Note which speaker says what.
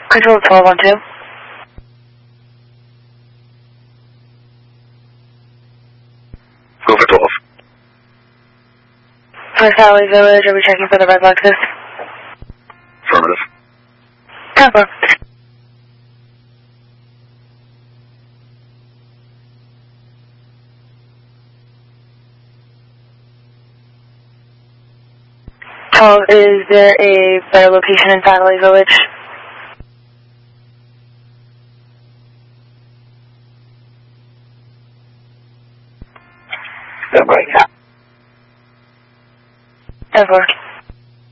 Speaker 1: Control 1212.
Speaker 2: Go for 12.
Speaker 1: West Valley Village, are we checking for the red Lexus?
Speaker 2: Affirmative.
Speaker 1: Tempo. Is there a better location in Valley Village?
Speaker 2: Stand by.
Speaker 1: 10-4.